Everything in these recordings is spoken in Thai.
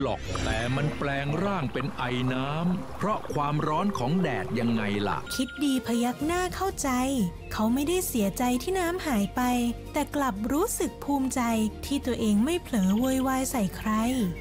หรอกแต่มันแปลงร่างเป็นไอน้ำเพราะความร้อนของแดดยังไงล่ะคิดดีพยักหน้าเข้าใจเขาไม่ได้เสียใจที่น้ำหายไปแต่กลับรู้สึกภูมิใจที่ตัวเองไม่เผลอโวยวายใส่ใคร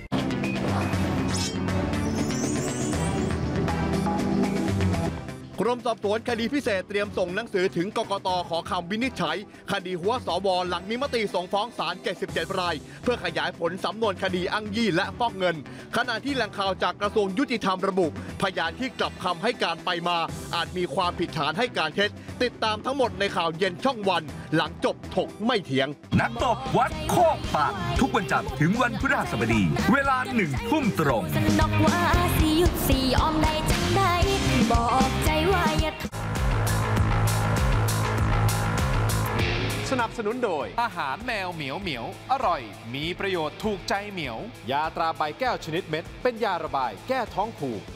กรมสอบสวนคดีพิเศษเตรียมส่งหนังสือถึงกกต.ขอคำวินิจฉัยคดีหัวสว.หลังมีมติส่งฟ้องศาล77 รายเพื่อขยายผลสำนวนคดีอ้างยี่และฟอกเงินขณะที่แหล่งข่าวจากกระทรวงยุติธรรมระบุพยานที่กลับคำให้การไปมาอาจมีความผิดฐานให้การเท็จติดตามทั้งหมดในข่าวเย็นช่องวันหลังจบถกไม่เถียงนักตบวัดโคกปากทุกวันจันทร์ถึงวันพฤหัสบดีเวลา1 ทุ่มตรงสนับสนุนโดยอาหารแมวเหมียวเหมียวอร่อยมีประโยชน์ถูกใจเหมียวยาตราใบแก้วชนิดเม็ดเป็นยาระบายแก้ท้องผูก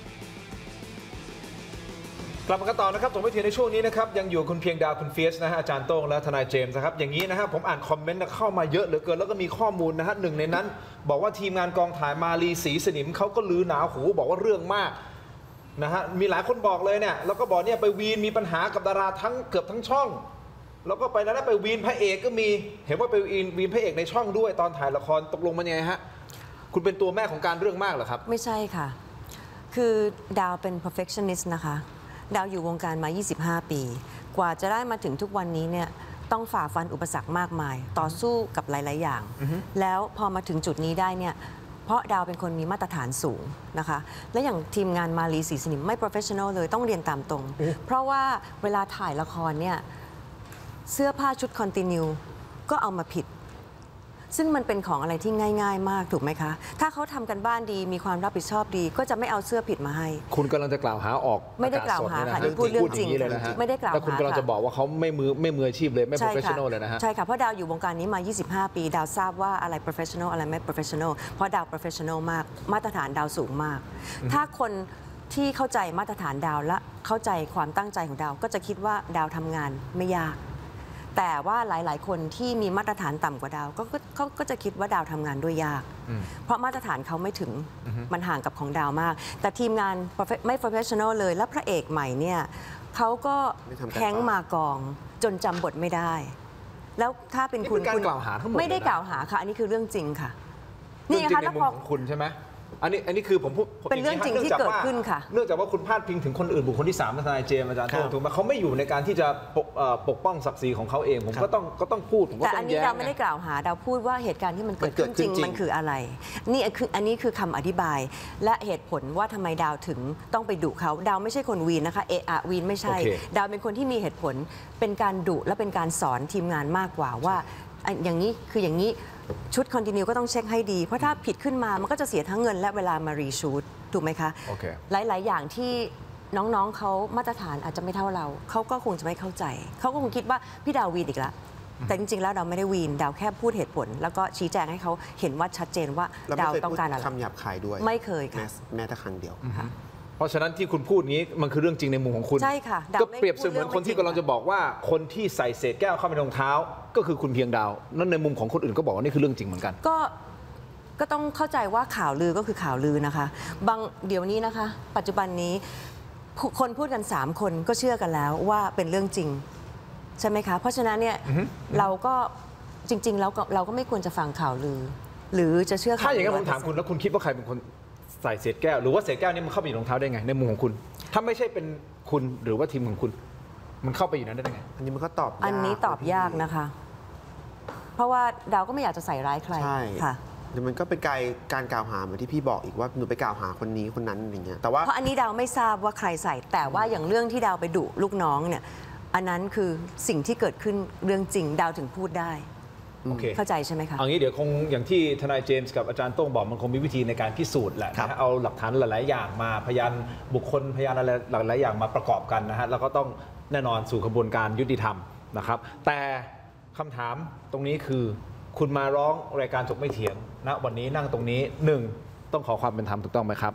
กลับมากันต่อนะครับผมไม่เทียนในช่วงนี้นะครับยังอยู่คุณเพียงดาวคุณเฟียสนะฮะอาจารย์โต้งและทนายเจมส์นะครับอย่างนี้นะฮะผมอ่านคอมเมนต์เข้ามาเยอะเหลือเกินแล้วก็มีข้อมูลนะฮะหนึ่งในนั้นบอกว่าทีมงานกองถ่ายมาลีศรีสนิมเขาก็ลือหนาหูบอกว่าเรื่องมากนะฮะมีหลายคนบอกเลยเนี่ยแล้วก็บอกเนี่ยไปวีนมีปัญหากับดาราทั้งเกือบทั้งช่องแล้วก็ไปนั้นไปวีนพระเอกก็มีเห็นว่าไปวีนพระเอกในช่องด้วยตอนถ่ายละครตกลงมันยังไงฮะคุณเป็นตัวแม่ของการเรื่องมากเหรอครับไม่ใช่ค่ะคือดาวเป็น perfectionist นะคะดาวอยู่วงการมา25 ปีกว่าจะได้มาถึงทุกวันนี้เนี่ยต้องฝ่าฟันอุปสรรคมากมายต่อสู้กับหลายๆอย่างแล้วพอมาถึงจุดนี้ได้เนี่ยเพราะดาวเป็นคนมีมาตรฐานสูงนะคะและอย่างทีมงานมาลีศรีสนิมไม่ professional เลยต้องเรียนตามตรงเพราะว่าเวลาถ่ายละครเนี่ยเสื้อผ้าชุดคอนติเนียก็เอามาผิดซึ่งมันเป็นของอะไรที่ง่ายๆมากถูกไหมคะถ้าเขาทำกันบ้านดีมีความรับผิดชอบดีก็จะไม่เอาเสื้อผิดมาให้คุณกำลังจะกล่าวหาออกไม่ได้กล่าวหาค่ะพูดเรื่องจริงไม่ได้กล่าวหาแล้วคุณกำลังจะบอกว่าเขาไม่มืออาชีพเลยไม่ professional เลยนะฮะใช่ค่ะเพราะดาวอยู่วงการนี้มา25 ปีดาวทราบว่าอะไร professional อะไรไม่ professional เพราะดาว professional มากมาตรฐานดาวสูงมากถ้าคนที่เข้าใจมาตรฐานดาวและเข้าใจความตั้งใจของดาวก็จะคิดว่าดาวทำงานไม่ยากแต่ว่าหลายๆคนที่มีมาตรฐานต่ำกว่าดาวก็จะคิดว่าดาวทำงานด้วยยากเพราะมาตรฐานเขาไม่ถึงมันห่างกับของดาวมากแต่ทีมงานไม่ professional เลยและพระเอกใหม่เนี่ยเขาก็แข้งมากองจนจำบทไม่ได้แล้วถ้าเป็นคุณกล่าวหาทั้งหมดไม่ได้กล่าวหาค่ะอันนี้คือเรื่องจริงค่ะนี่นะคะในมุมของคุณใช่ไหมอันนี้คือผมพูดเป็นเรื่องจริงที่เกิดขึ้นค่ะเนื่องจากว่าคุณพาดพิงถึงคนอื่นบุคคลที่3ทนายเจมส์อาจารย์ถูกไหมเขาไม่อยู่ในการที่จะปกป้องศักดิ์ศรีของเขาเองผมก็ต้องพูดผมก็ต้องแย้งแต่อันนี้เราไม่ได้กล่าวหาเราพูดว่าเหตุการณ์ที่มันเกิดขึ้นจริงมันคืออะไรอันนี้คือคำอธิบายและเหตุผลว่าทำไมดาวถึงต้องไปดุเขาดาวไม่ใช่คนวีนนะคะวีนไม่ใช่ดาวเป็นคนที่มีเหตุผลเป็นการดุและเป็นการสอนทีมงานมากกว่าว่าอย่างนี้คืออย่างนี้ชุดคอนติเนียก็ต้องเช็คให้ดีเพราะถ้าผิดขึ้นมามันก็จะเสียทั้งเงินและเวลามารีชูตถูกไหมคะหลายๆอย่างที่น้องๆเขามาตรฐานอาจจะไม่เท่าเราเขาก็คงจะไม่เข้าใจเขาก็คงคิดว่าพี่ดาววีนอีกแล้วแต่จริงๆแล้วดาวไม่ได้วีนดาวแค่พูดเหตุผลแล้วก็ชี้แจงให้เขาเห็นว่าชัดเจนว่าดาวต้องการอะไรคำหยาบคายด้วยไม่เคยค่ะแม้แต่ครั้งเดียวเพราะฉะนั้นที่คุณพูดงี้มันคือเรื่องจริงในมุมของคุณใช่ค่ะก็เปรียบเสมือนคนที่กำลังจะบอกว่าคนที่ใส่เศษแก้วเข้าไปในรองเท้าก็คือคุณเพียงดาวนั่นในมุมของคนอื่นก็บอกว่านี่คือเรื่องจริงเหมือนกันก็ต้องเข้าใจว่าข่าวลือก็คือข่าวลือนะคะเดี๋ยวนี้นะคะปัจจุบันนี้คนพูดกัน3 คนก็เชื่อกันแล้วว่าเป็นเรื่องจริงใช่ไหมคะเพราะฉะนั้นเนี่ยเราก็จริงๆแล้วเราก็ไม่ควรจะฟังข่าวลือหรือจะเชื่อถ้าอย่างนั้นผมถามคุณแล้วคุณคิดว่าใครเป็นคนใส่เศษแก้วหรือว่าเศษแก้วนี้มันเข้าไปในรองเท้าได้ไงในมุมของคุณถ้าไม่ใช่เป็นคุณหรือว่าทีมของคุณมันเข้าไปอยู่นั้นได้ไงอันนี้มันก็ตอบอันนี้ตอบยากนะคะเพราะว่าดาวก็ไม่อยากจะใส่ร้ายใครใช่ค่ะแต่มันก็เป็นการกล่าวหาเหมือนที่พี่บอกอีกว่าหนูไปกล่าวหาคนนี้คนนั้นอย่างเงี้ยแต่ว่าเพราะอันนี้ดาวไม่ทราบว่าใครใส่แต่ว่าอย่างเรื่องที่ดาวไปดุลูกน้องเนี่ยอันนั้นคือสิ่งที่เกิดขึ้นเรื่องจริงดาวถึงพูดได้เข้าใจใช่ไหมคะเอางี้เดี๋ยวคงอย่างที่ทนายเจมส์กับอาจารย์โต้งบอกมันคงมีวิธีในการพิสูจน์แหละนะเอาหลักฐานหลายๆอย่างมาพยานบุคคลพยานอะไรหลายๆอย่างมาประกอบกันนะฮะแล้วก็ต้องแน่นอนสู่กระบวนการยุติธรรมนะครับแต่คำถามตรงนี้คือคุณมาร้องรายการถกไม่เถียงณวันนี้นั่งตรงนี้1ต้องขอความเป็นธรรมถูกต้องไหมครับ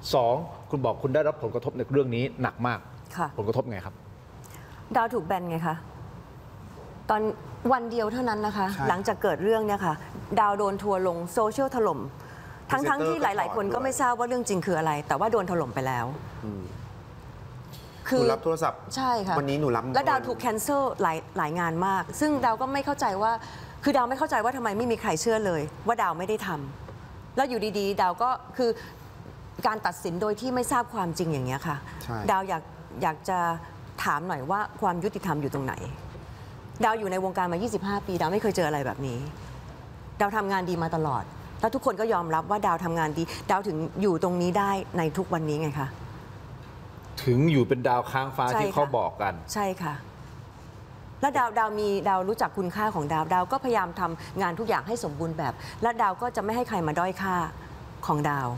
2คุณบอกคุณได้รับผลกระทบในเรื่องนี้หนักมากผลกระทบไงครับดาวถูกแบนไงคะตอนวันเดียวเท่านั้นนะคะหลังจากเกิดเรื่องเนี่ยค่ะดาวโดนทัวร์ลงโซเชียลถล่มทั้งที่หลายๆคนก็ไม่ทราบว่าเรื่องจริงคืออะไร แต่ว่าโดนถล่มไปแล้วคือรับโทรศัพท์ใช่ค่ะวันนี้หนูรับแล้วดาวถูกแคนเซิลหลายงานมากซึ่งดาวก็ไม่เข้าใจว่าคือดาวไม่เข้าใจว่าทำไมไม่มีใครเชื่อเลยว่าดาวไม่ได้ทำแล้วอยู่ดีๆดาวก็คือการตัดสินโดยที่ไม่ทราบความจริงอย่างเงี้ยค่ะดาวอยากจะถามหน่อยว่าความยุติธรรมอยู่ตรงไหนดาวอยู่ในวงการมา25 ปีดาวไม่เคยเจออะไรแบบนี้ดาวทำงานดีมาตลอดแล้วทุกคนก็ยอมรับว่าดาวทำงานดีดาวถึงอยู่ตรงนี้ได้ในทุกวันนี้ไงคะถึงอยู่เป็นดาวค้างฟ้าที่เขาบอกกันใช่ค่ะแล้วดาวรู้จักคุณค่าของดาวก็พยายามทำงานทุกอย่างให้สมบูรณ์แบบและดาวก็จะไม่ให้ใครมาด้อยค่าของดาว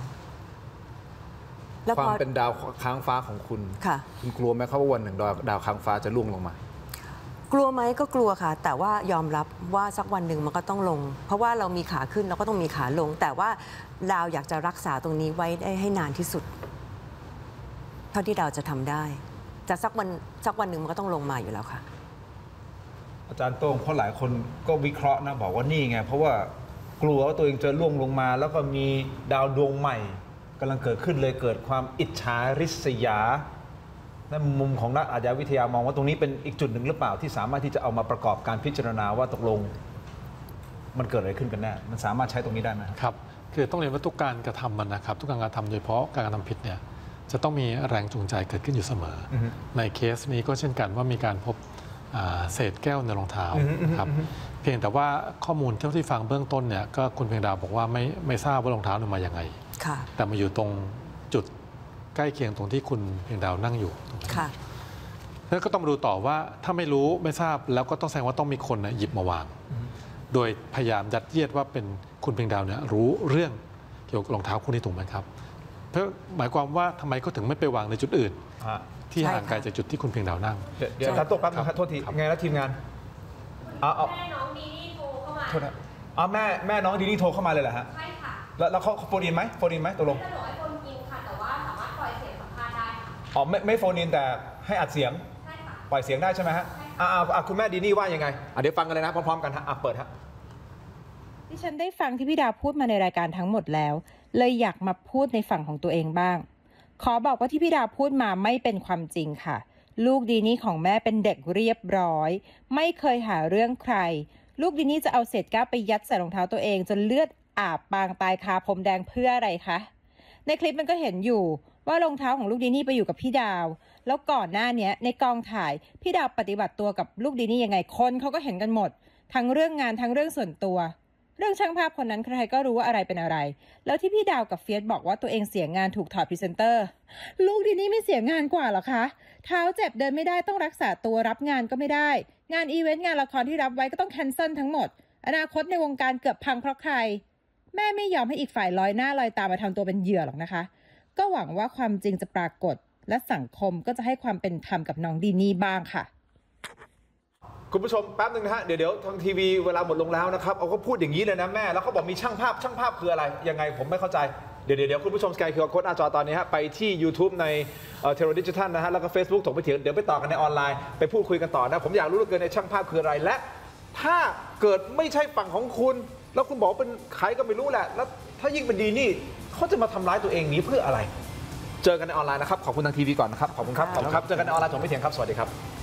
ความเป็นดาวค้างฟ้าของคุณคุณกลัวไหมครับว่าวันหนึ่งดาวค้างฟ้าจะล่วงลงมากลัวไหมก็กลัวค่ะแต่ว่ายอมรับว่าสักวันหนึ่งมันก็ต้องลงเพราะว่าเรามีขาขึ้นเราก็ต้องมีขาลงแต่ว่าดาวอยากจะรักษาตรงนี้ไว้ได้ให้นานที่สุดเท่าที่ดาวจะทำได้แต่สักวันหนึ่งมันก็ต้องลงมาอยู่แล้วค่ะอาจารย์โต้งเพราะหลายคนก็วิเคราะห์นะบอกว่านี่ไงเพราะว่ากลัวว่าตัวเองจะล่วงลงมาแล้วก็มีดาวดวงใหม่กำลังเกิดขึ้นเลยเกิดความอิจฉาริษยาในมุมของนักอาชญาวิทยามองว่าตรงนี้เป็นอีกจุดหนึ่งหรือเปล่าที่สามารถที่จะเอามาประกอบการพิจารณาว่าตกลงมันเกิดอะไรขึ้นกันแน่มันสามารถใช้ตรงนี้ได้ไหมครับคือต้องเรียนว่าทุกการกระทำมันนะครับทุกการกระทำโดยเฉพาะการกระทำผิดเนี่ยจะต้องมีแรงจูงใจเกิดขึ้นอยู่เสมอในเคสนี้ก็เช่นกันว่ามีการพบเศษแก้วในรองเท้าครับเพียงแต่ว่าข้อมูลเท่าที่ฟังเบื้องต้นเนี่ยก็คุณเพียงดาวบอกว่าไม่ทราบว่ารองเท้ามันมาอย่างไงแต่มาอยู่ตรงจุดใกล้เคียงตรงที่คุณเพียงดาวนั่งอยู่แล้วก็ต้องมาดูต่อว่าถ้าไม่รู้ไม่ทราบแล้วก็ต้องแสดงว่าต้องมีคนหยิบมาวางโดยพยายามยัดเยียดว่าเป็นคุณเพียงดาวเนี่ยรู้เรื่องเกี่ยวกับรองเท้าคู่นี้ถูกไหมครับเพื่อหมายความว่าทำไมเขาถึงไม่ไปวางในจุดอื่นที่ห่างไกลจากจุดที่คุณเพียงดาวนั่งเดี๋ยวตกแป๊บนึงครับโทษทีไงแล้วทีมงานแม่น้องดีนี่โทรเข้ามาแม่น้องดีนี่โทรเข้ามาเลยเหรอฮะใช่ค่ะแล้วเขาโฟนอินไหมตกลงไม่ได้บอกให้โฟนอินค่ะแต่ว่าสามารถปล่อยเสียงสัมภาษณ์ได้ค่ะไม่โฟนอินแต่ให้อัดเสียงใช่ค่ะปล่อยเสียงได้ใช่ไหมฮะคุณแม่ดีนี่ว่ายังไงเดี๋ยวฟังกันเลยนะพร้อมๆกันฮะเปิดฮะดิฉันได้ฟังที่พี่ดาวพูดมาในรายการทั้งหมดแล้วเลยอยากมาพูดในฝั่งของตัวเองบ้างขอบอกว่าที่พี่ดาวพูดมาไม่เป็นความจริงค่ะลูกดีนี่ของแม่เป็นเด็กเรียบร้อยไม่เคยหาเรื่องใครลูกดีนี่จะเอาเศษแก้วไปยัดใส่รองเท้าตัวเองจนเลือดอาบปางตายคาพรมแดงเพื่ออะไรคะในคลิปมันก็เห็นอยู่ว่ารองเท้าของลูกดีนี่ไปอยู่กับพี่ดาวแล้วก่อนหน้านี้ในกองถ่ายพี่ดาวปฏิบัติตัวกับลูกดีนี่ยังไงคนเขาก็เห็นกันหมดทั้งเรื่องงานทั้งเรื่องส่วนตัวเรื่องช่างภาพคนนั้นใครก็รู้ว่าอะไรเป็นอะไรแล้วที่พี่ดาวกับเฟียสบอกว่าตัวเองเสียงานถูกถอดพรีเซนเตอร์ลูกดีนี่ไม่เสียงานกว่าหรอคะเท้าเจ็บเดินไม่ได้ต้องรักษาตัวรับงานก็ไม่ได้งานอีเวนต์งานละครที่รับไว้ก็ต้องแคนเซิลทั้งหมดอนาคตในวงการเกือบพังเพราะใครแม่ไม่ยอมให้อีกฝ่ายลอยหน้าลอยตามาทำตัวเป็นเหยื่อหรอกนะคะก็หวังว่าความจริงจะปรากฏและสังคมก็จะให้ความเป็นธรรมกับน้องดีนี่บ้างค่ะคุณผู้ชมแป๊บนึงนะฮะเดี๋ยวทางทีวีเวลาหมดลงแล้วนะครับเขาก็พูดอย่างนี้เลยนะแม่แล้วเขาบอกมีช่างภาพคืออะไรยังไงผมไม่เข้าใจเดี๋ยวคุณผู้ชมสแกน QR Code หน้าจอตอนนี้ฮะไปที่ YouTube ในเทโรดิจิทัลนะฮะแล้วก็ Facebook ถกไปเถียงเดี๋ยวไปต่อกันในออนไลน์ไปพูดคุยกันต่อนะผมอยากรู้เหลือเกินในช่างภาพคืออะไรและถ้าเกิดไม่ใช่ฝั่งของคุณแล้วคุณบอกเป็นใครก็ไม่รู้แหละแล้วถ้ายิ่งเป็นดีนี่เขาจะมาทำร้ายตัวเองนี้เพื่ออะไรเจอกันในออนไลน์นะครับขอบคุณทางทีวีก่อนนะครับขอบคุณครับเจอกันในออนไลน์ถกไปเถียงครับสวัสดีครับ